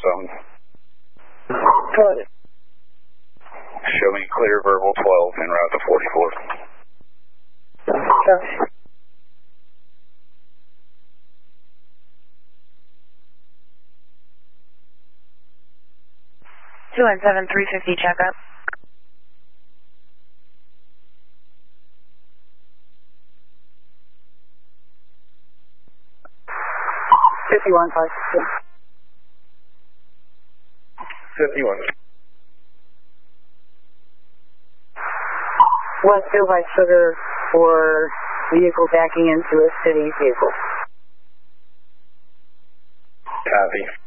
zone. Got it. Show me clear verbal 12 en route to 44. Copy. Two and 350 checkup. $51.5. 51. 1 2 by sugar for vehicle backing into a city vehicle. Copy.